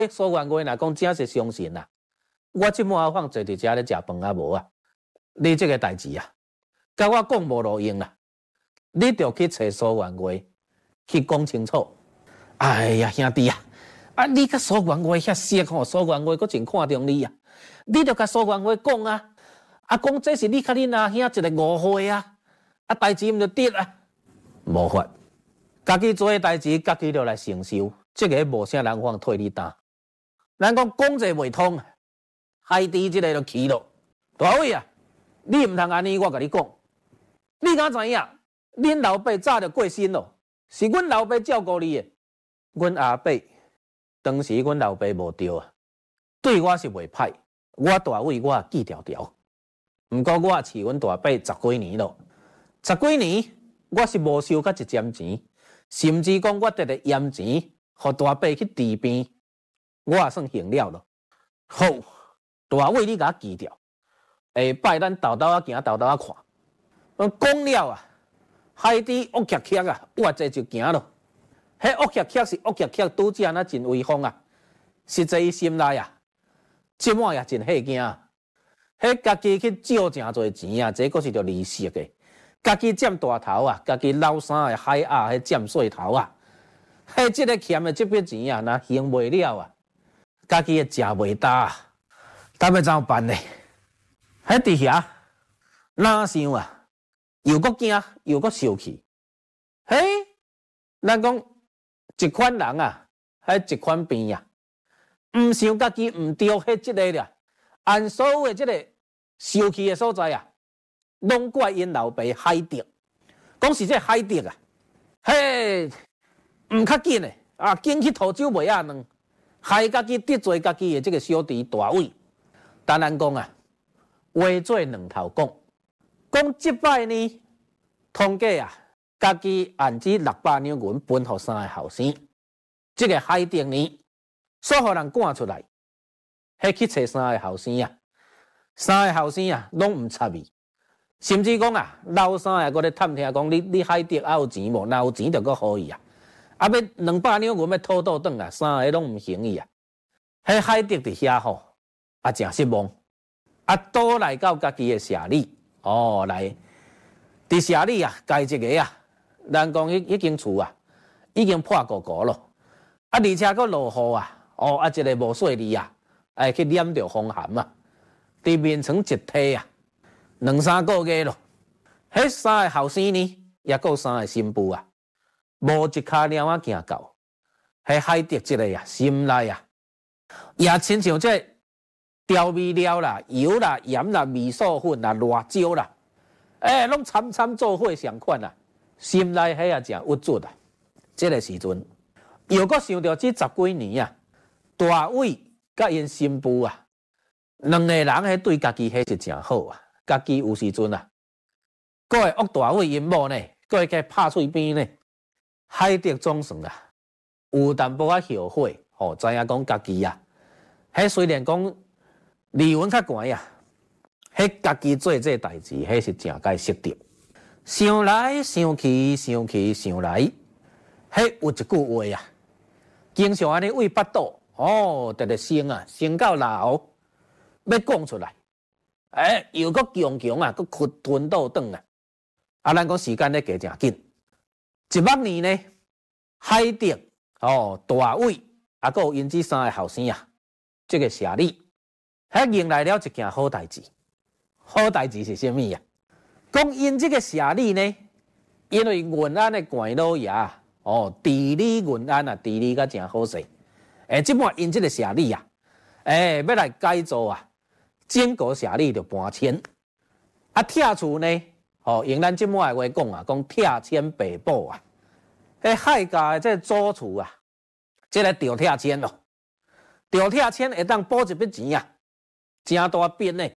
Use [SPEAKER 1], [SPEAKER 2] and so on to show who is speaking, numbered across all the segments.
[SPEAKER 1] 苏员外若讲真是相信啦，我即满放坐伫遮咧食饭啊无啊？你即个代志啊，甲我讲无路用啦，你着去找苏员外去讲清楚。哎呀，兄弟啊，你甲苏员外遐熟吼，苏员外佫真看重你啊，你着甲苏员外讲啊，讲这是你甲恁阿兄一个误会啊，代志毋着得啊，无法，家己做诶代志，家己着来承受，即个无啥人放替你担。咱讲者袂通，海猪即个就气咯。大伟啊，你毋通安尼，我甲你讲，你敢知影？恁老爸早就过身咯，是阮老爸照顾你诶。阮阿伯当时阮老爸无对啊，对我是袂歹，我大伟我也记条条。毋过我饲阮大伯10几年咯，10几年我是无收到一针钱，甚至讲我得个盐钱，互大伯去治病。我也算行了咯。好，大伟你甲我记掉，下摆咱豆豆仔行，豆豆仔看。讲了啊，海猪恶徛徛啊，我这就行咯。迄恶徛徛是恶徛徛，拄则那真威风啊！实际伊心内啊，即满也真吓惊啊。迄家己去借诚侪钱啊，这个是着利息的。家己占大头啊，家己老三的海鸭迄占细头啊。迄即个欠的这笔钱啊，若还袂了啊！家己也食袂大啊，咱要怎办呢？迄伫遐哪想啊，又搁惊又搁受气。嘿，咱讲一款人啊，迄一款病啊，毋想家己毋对，迄即个啦，按所有的即个受气的所在啊，拢怪因老爸海德。讲是这海德啊，嘿，毋较紧的啊，紧去吐酒袂啊软。害家己得罪家己的这个小弟大伟，当然讲啊，话做两头讲。讲即摆呢，统计啊，家己按至600两银分互3个后生，这个海定呢，所互人赶出来，迄去找3个后生啊，3个后生啊，拢毋插伊，甚至讲啊，老三个搁咧探听讲你海定还有钱无？若有钱就搁互伊啊。要200两银要讨倒转啊，3个拢毋行伊啊！迄海德伫遐吼，真失望，倒来到家己的社里，来伫社里啊，家一个啊，咱讲迄间厝啊，已经破糊糊咯，而且佫落雨啊，一个无细腻啊，去染着风寒啊，伫面床一体啊，2-3个月咯，迄3个后生呢，也够3个新妇啊。无一脚猫仔行到，迄海德即个啊，心内啊，也亲像这调味料啦、油啦、盐啦、味素粉啦、辣椒啦，拢掺掺做伙相款啦，心内迄也真郁卒啊！这个时阵，又搁想到这10几年啊，大伟甲因新妇啊，两个人迄对家己迄是真好啊，家己有时阵啊，佫会恶大伟因某呢，佫会去拍喙边呢。海德总算啊，有淡薄仔后悔，知影讲家己啊，迄虽然讲利润较悬啊，迄家己做这代志，迄是真该识得。想来想去，想去想来，迄有一句话啊，经常安尼喂巴肚，直直生啊，生到老，要讲出来，又搁强强啊，搁吞倒转啊，咱讲时间咧加真紧。100年呢，海德大伟还有因这3个后生啊，这个社里，迄迎来了一件好代志。好代志是啥物啊？讲因这个社里呢，因为云安的关老爷地理云安啊，地理甲真好势。即摆因这个社里啊，要来改造啊，整个社里就搬迁。拆厝呢？用咱即摆的话讲啊，讲拆迁北部啊，迄海家的这祖厝啊，这个着拆迁咯，着拆迁会当补一笔钱啊，真大笔呢。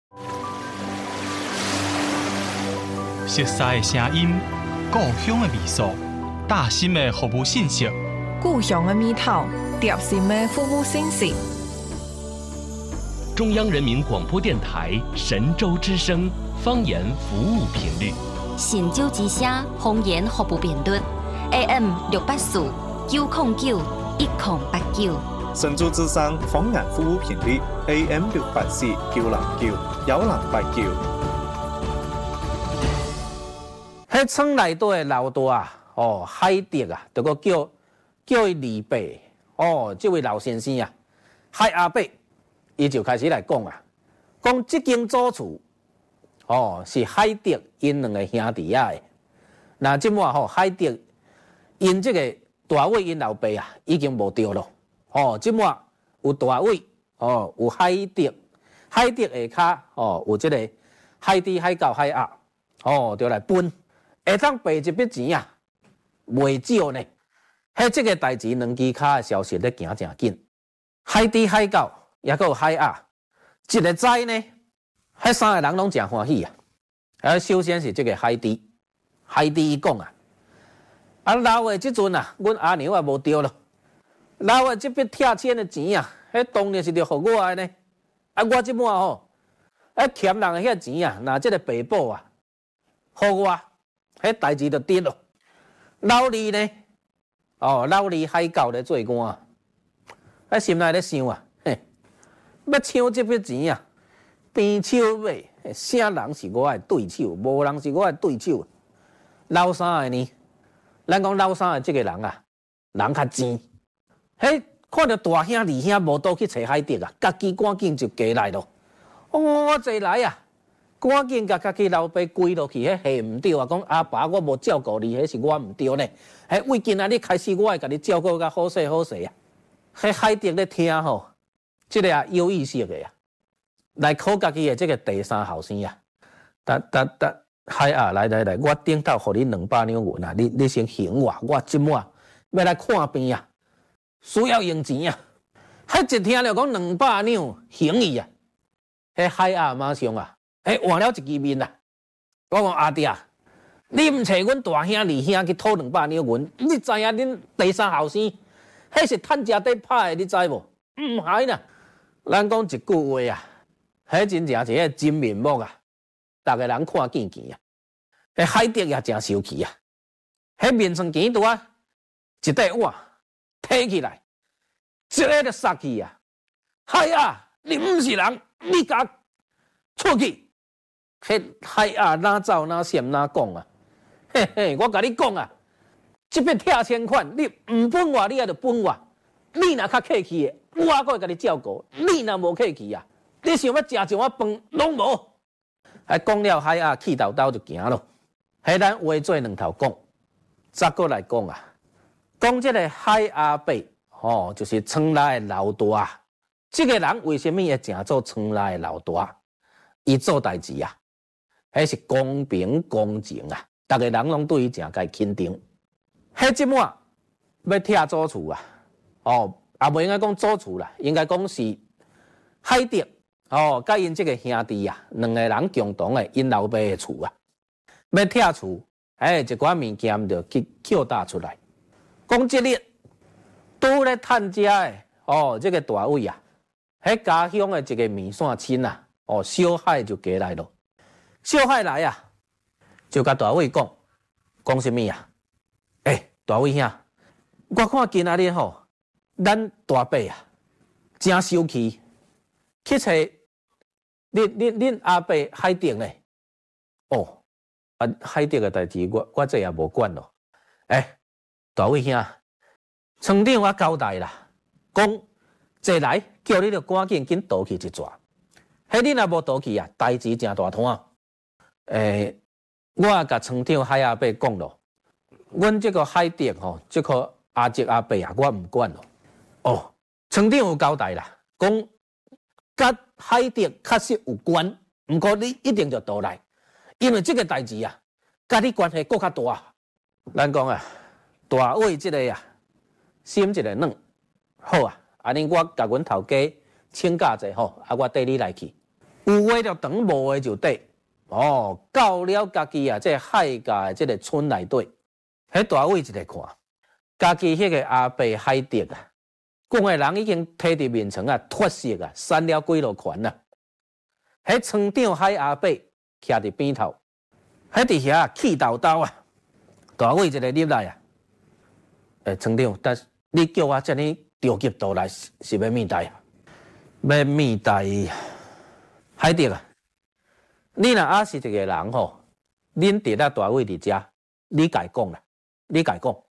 [SPEAKER 2] 熟悉的声音，故乡的味素，大心的服务信息，
[SPEAKER 3] 故乡的味道，贴心的服务信息。
[SPEAKER 4] 中央人民广播电台神州之声方言服务频率，
[SPEAKER 5] 神州之声方言服务频率 AM 684 909 1089。
[SPEAKER 6] 神州之声方言服務頻率 AM 684 909 1089。
[SPEAKER 1] 喺村內底嘅老大哦，海德啊，就個叫伊李伯哦，這位老先生啊，海阿伯，伊就開始來講啊，講這間祖厝哦是海德因兩個兄弟啊的。那即滿吼海德因這個大偉因老爸啊，已經無着咯。哦，即滿有大偉哦，有海德下骹哦，有這個海豬、海狗、海鴨哦，就來分，會當賠一筆錢啊，袂少呢。迄這個代志兩支骹的消息咧行真緊，海豬、海狗也閣有海鴨，一個知呢，迄三個人攏真歡喜啊。首先是這個海豬伊講啊。啊，老的即陣啊，阮阿娘也無着咯。老的即筆拆遷的錢啊，迄當然是着互我的呢。啊，我即滿吼，欠人的遐錢啊，若即個爸母啊，互我，迄代志就得咯。老二呢，哦，老二海狗咧做官，心內咧想啊，嘿，要搶即筆錢啊，邊手買，啥人是我的對手，無人是我的對手。老三個呢？咱講老三個即個人啊，人較賤，迄看到大兄二兄無倒去找海德啊，家己趕緊就加來咯。我坐來啊，趕緊甲家己老爸跪落去，迄下毋對啊！講阿爸，我無照顧你，迄是我毋對呢。迄為今仔日開始，我會甲你照顧甲好勢好勢啊！迄海德咧聽吼，即個啊有意識嘅啊，來考家己嘅即個第三後生啊，海啊，來，我頂頭互你200兩銀啊！你先還我即滿要來看病啊，需要用錢啊！迄一聽了講200兩還伊啊，迄海啊馬上啊，換了一支面啊！我講阿弟啊，你毋找阮大兄二兄去討200兩銀，你知影恁第三後生，迄是趁食底歹的，你知無？毋係啦，咱講一句話啊，迄真正是迄真面目啊！逐個人看見見啊，迄海德也真生氣啊！迄面床前拄啊，一塊碗摕起來，一個就殺去啊！海啊，你毋是人，你甲出去！迄海啊，哪走哪閃哪講啊！嘿嘿，我甲你講啊，即筆拆遷款，你毋分我，你也着分我。你若較客氣的，我還會甲你照顧；你若無客氣啊，你想要食一碗飯攏無。還講了海啊，氣豆豆就行咯。迄咱話做兩頭講，再過來講啊，講這個海阿伯，哦，就是村內的老大。這個人為什麼會成做村內的老大？伊做代志啊，迄是公平公正啊，逐個人攏對伊誠該肯定。迄即滿要拆祖厝啊，哦，也無應該講祖厝啦，應該講是海德。哦，甲因即個兄弟啊，兩個人共同的因老爸的厝啊，要拆厝，一寡物件就去撬搭出來。講即日拄咧趁食的，哦，這個大偉啊，迄家鄉的一個麵線親啊，哦，小海就加來咯。小海來啊，就甲大偉講什麼啊？大偉兄，我看今仔日吼，咱大伯啊，真生氣，去找。恁阿伯海德呢？哦，啊海德嘅代志，我這也無管咯。大偉兄，村長我交代啦，講坐來叫你着趕緊倒去一逝。迄你若無倒去啊，代志真大攤。我也甲村長海阿伯講咯，阮這個海德吼，這個阿叔阿伯啊，我唔管咯。哦，村長有交代啦，講。甲海德確實有關，毋過你一定就倒來，因為這個代志啊，甲你關係更較大。咱講啊，大偉這個啊，心一個軟，好啊，安尼我甲阮頭家請假者吼，啊我帶你來去，有話就長，無話就短。哦，到了家己啊，這海家的這個村內底，迄大偉一個看，家己迄個阿伯海德啊。講的人已經摕佇面床啊，脫色啊，散了幾落拳啊！迄村長海阿伯徛佇邊頭，迄佇遐氣豆豆啊！大偉一個入來啊！村長，但你叫我遮爾着急倒来是要面代啊，要面代海迪啊！你若也是一个人吼，恁伫咧大位伫遮，你家讲啦，你家讲，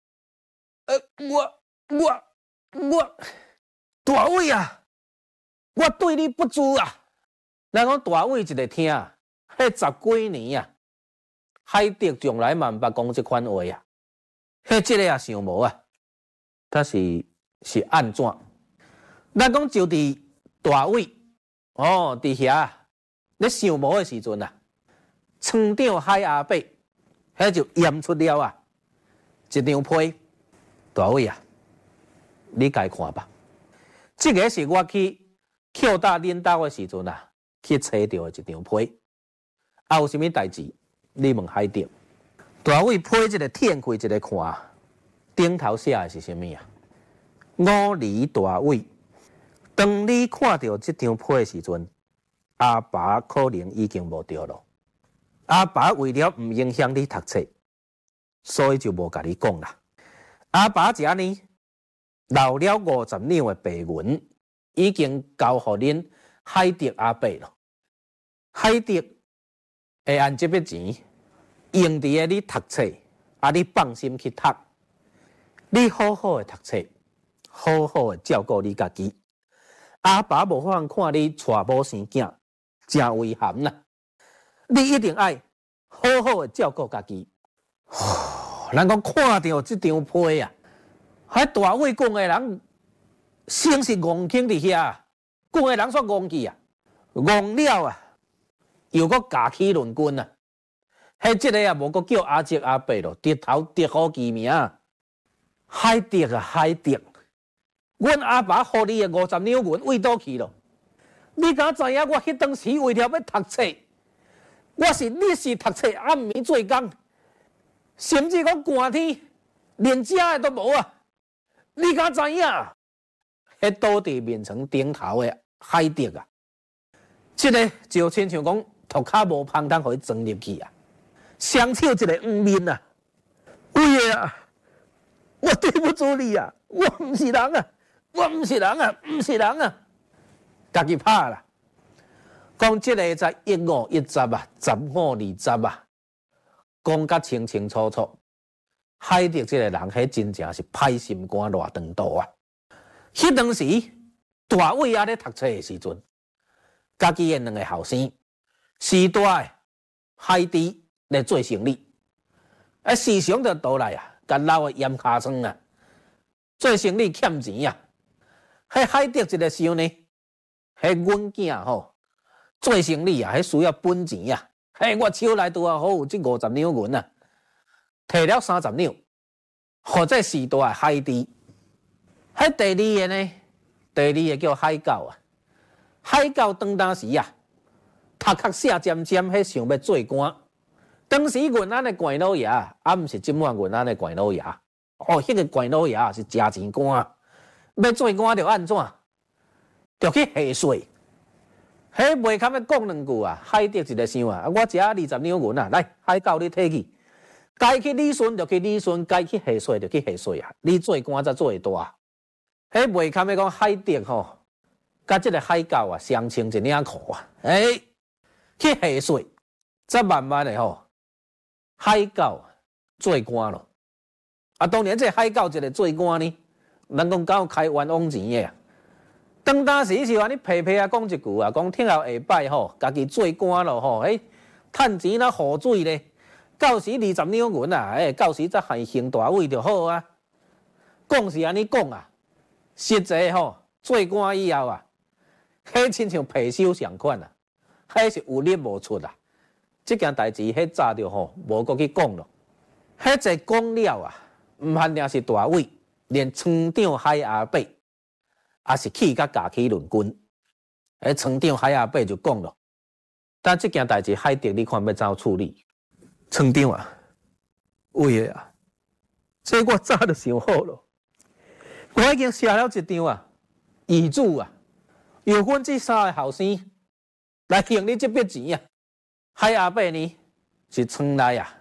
[SPEAKER 1] 我大位啊，我对你不忠啊！咱讲大位一个听，迄10几年啊，海迪从来嘛毋捌讲即款话啊，迄即个也想无啊，但是安怎？咱讲就伫大位哦，伫遐咧想无的时阵啊，村长海阿伯，迄就验出了啊，一张批。大位啊，你家看吧。这个是我去扣搭恁兜的时阵啊，去找到的一张批。啊，有啥物代志？你问海迪。大位批一个舔开一个看，顶头写的是啥物啊？我离大位，当你看到这张批的时阵，阿爸可能已经无着了。阿爸为了唔影响你读册，所以就无甲你讲啦。阿爸这呢，留了50两的白银，已经交予恁海迪阿伯了。海迪会按这笔钱用伫你读册，啊，你放心去读，你好好的读册，好好的照顾你家己。阿爸无法看你娶某生囝，真遗憾啦。你一定爱好好的照顾家己。咱讲看到这张批啊，迄大位讲的人，先是戆倾伫遐，讲的人煞戆去啊，戆了啊，又搁架起论军啊。迄即个也无搁叫阿叔阿伯咯，直头直好其名。海迪啊，海迪，阮阿爸互你的50两银为倒去咯。你敢知影我迄当时为了要读册，我是日时读册，暗暝做工，甚至讲寒天连食的都无啊！你敢知影？迄倒伫面床顶头的海迪啊，即个就亲像讲涂骹无芳通，互伊装入去啊！双手一个黄面啊！喂啊！我对不住你啊！我毋是人啊！我毋是人啊！毋是人啊！家己拍啦！讲即个在1510啊，1520啊，讲甲清清楚楚。海迪即个人，迄真正是歹心肝热肠肚啊！迄当时大伟也咧读册的时阵，家己的2个后生，时代的海迪来做生意，啊，时常就倒来啊，甲老的盐尻川啊，做生意欠钱啊。迄海迪一个想呢，迄阮囝吼做生意啊，迄需要本钱啊。我手内拄好有这50两银啊，摕了30两，或者时代的海迪。迄第二个呢，第二个叫海狗啊。海狗当时啊，头壳写尖尖，迄想要做官。当时云南的官老爷啊，毋是即满云南的官老爷。哦，迄个官老爷是真钱官，要做官着安怎？着去下税。迄袂堪要讲2句啊，海迪一个想啊，我食20两银啊，来海狗你摕去，该去理顺就去理顺，该去下税就去下税啊。你做官才做会大。迄袂堪要讲海迪吼，甲即个海狗啊相称一领裤啊，去下税，则慢慢的吼。海狗做官咯，啊，当然这海狗一个做官呢，人讲狗开冤枉钱的啊。当时是安尼皮皮啊讲一句啊，讲听后下摆吼，家己做官咯吼，趁钱啦好水咧，到时20两银啊，到时则还行大位就好啊。讲是安尼讲啊，实际吼做官以后啊，迄亲像貔貅相款啊，迄是有入无出啊。这件代志，迄早着吼，无搁去讲咯。迄一讲了啊，毋限定是大伟，连村长海阿伯也是去甲架起论军。迄村长海阿伯就讲咯，但这件代志海迪你看要怎处理？村长啊，伟个啊，这我早就想好咯，我已经写了一张啊遗嘱啊，由阮这3个后生来还你这笔钱啊。海阿伯呢是村内啊，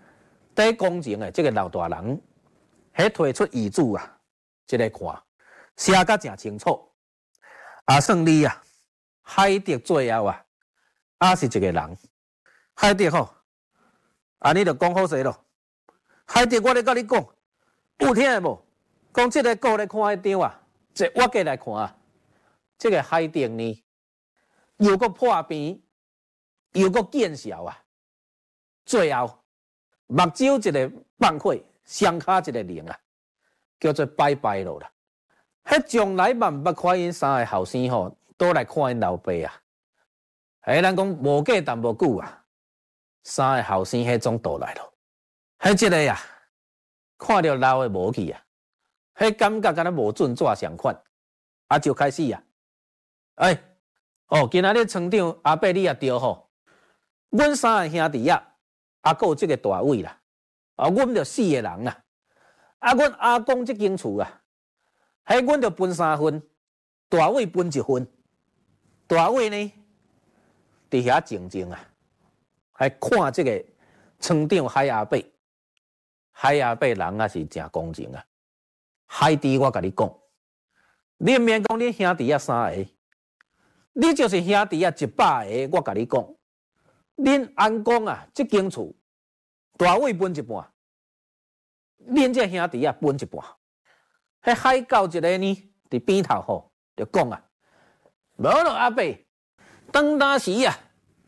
[SPEAKER 1] 第工程的这个老大人，迄提出遗嘱啊，这个看， 写甲真清楚。啊，算你啊，海德最后啊，也是一个人。海德吼，啊，你著讲好势咯。海德，我咧甲你讲，有听诶无？讲即个个咧看迄张啊，即我过来看啊，即个海德呢，又搁破病，又搁见效啊。最后，目睭一个放血，双骹一个零啊，叫做拜拜咯啦。迄将来万捌看因三个后生吼，倒来看因老爸啊。咱讲无过淡薄久啊，三个后生迄种倒来咯。迄一个啊，看着老的无去啊，迄感觉敢若无准纸相款，啊就开始啊，今仔日村长阿伯你也对吼，阮三个兄弟啊，还有即个大伟啦，阮着4个人啦，阮阿公即间厝啊。阮就分3分，大伟分1分。大伟呢，伫遐静静啊，还看这个村长海阿伯。海阿伯人啊是真公正啊。海弟，我甲你讲，你毋免讲你兄弟啊3个，你就是兄弟啊100个，我甲你讲，恁安公啊，即间厝大伟分一半，恁这兄弟啊分一半。迄海狗一个呢，伫边头吼，就讲啊，无咯阿伯，当时啊，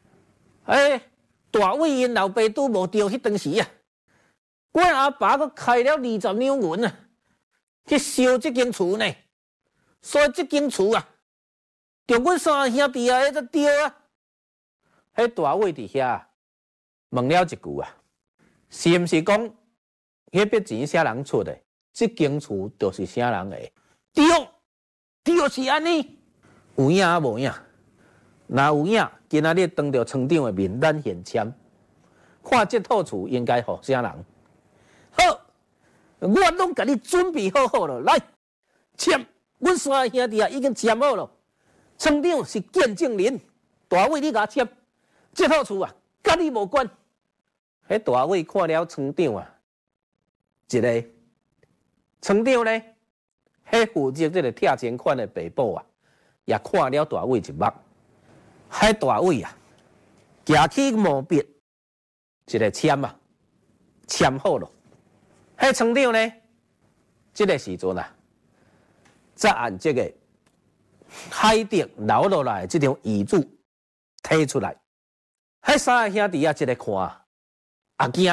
[SPEAKER 1] 大伟因老爸拄无着迄当时啊，阮阿爸佫开了20两银啊，去收即间厝呢，所以即间厝啊，着阮3兄弟啊，才着啊。迄大伟伫遐问了一句啊，是毋是讲迄笔钱啥人出的？即间厝就是啥人的？对，就是安尼。有影啊无影？若有影，今仔日当着村长的面，咱现签，看这套厝应该互啥人？好，我拢甲你准备好了，来签。阮3个兄弟啊，已经签好了。村长是见证人，大伟你甲我签。这套厝啊，甲你无关。迄大伟看了村长啊，一个。村长呢，迄负责这个拆迁款的爸母啊，也看了大伟一目。迄大伟啊，举起毛笔，一个签啊，签好了。迄村长呢，这个时阵啊，再按这个海德留落来这张遗嘱提出来。迄3个兄弟啊，一个看啊惊，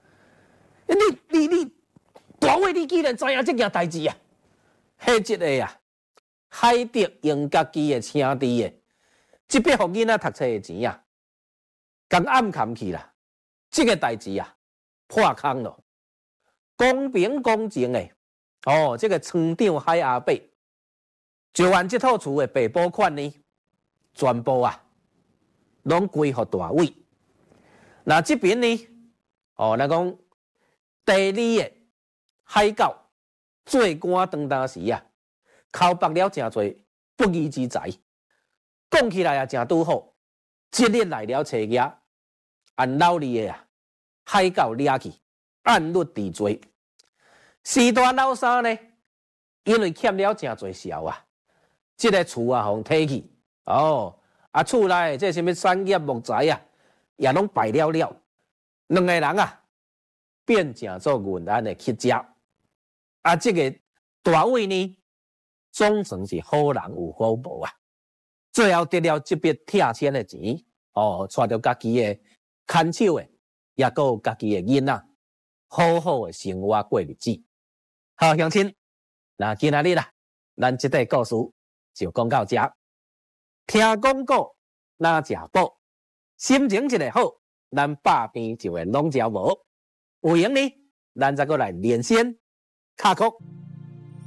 [SPEAKER 1] 你。大伟，你既然知影这件代志啊，迄一个啊，海德用家己的兄弟的，即笔互囡仔读册的钱啊，共暗藏去啦。这个代志啊，破空咯。公平公正的，这个村长海阿伯，就按这套厝的爸母款呢，全部啊，拢归互大伟。那这边呢，咱讲第2个。海狗做官当时啊，靠白了真侪不义之财，讲起来也真拄好。即日来了找爷，按老二的啊，海狗掠去，按律治罪。四大老三呢，因为欠了真侪钞啊，即个厝啊，互摕去。厝内这什么产业木材啊，也拢败了。2个人啊，变成做云安的乞食。这个大伟呢，总算是好人有好报啊！最后得了这笔拆迁的钱，带着家己的看守的，也搁有家己的囡仔，好好的生活过日子。好，乡亲，那今仔日啦，咱这个故事就讲到这。听广告，哪食饱，心情一个好，咱百病就会拢消无。有闲呢，咱再过来连线。卡曲。